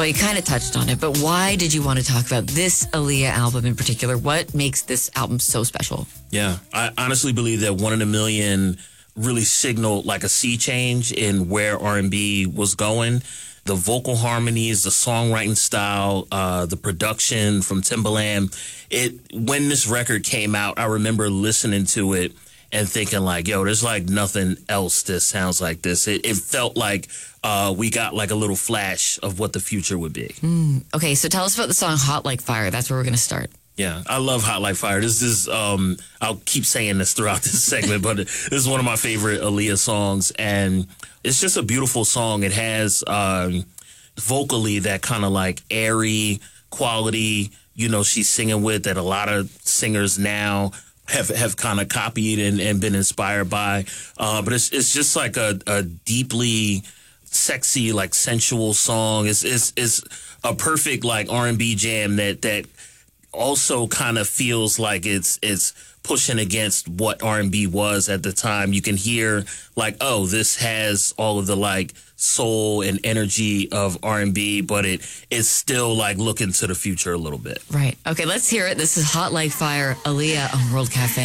Well, you kind of touched on it, but why did you want to talk about this Aaliyah album in particular? What makes this album so special? Yeah, I honestly believe that One in a Million really signaled like a sea change in where R&B was going. The vocal harmonies, the songwriting style, the production from Timbaland. When this record came out, I remember listening to it and thinking like, yo, there's like nothing else that sounds like this. It felt like we got like a little flash of what the future would be. Okay, so tell us about the song Hot Like Fire. That's where we're going to start. Yeah, I love Hot Like Fire. This is, I'll keep saying this throughout this segment, but this is one of my favorite Aaliyah songs, and it's just a beautiful song. It has vocally that kind of like airy quality, you know, she's singing with that a lot of singers now have kind of copied and been inspired by. But it's just like a deeply sexy, like sensual song. It's a perfect like R&B jam that also kind of feels like it's pushing against what R&B was at the time. You can hear like, oh, this has all of the like soul and energy of R&B, but it's still like looking to the future a little bit. Right. Okay, let's hear it. This is Hot Like Fire, Aaliyah on World Cafe.